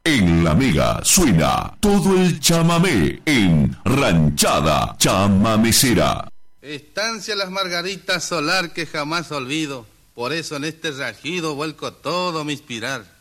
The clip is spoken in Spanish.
En La Mega suena todo el chamamé en Ranchada Chamamecera. Estancia Las Margaritas, solar que jamás olvido. Por eso en este rajido vuelco todo mi inspirar.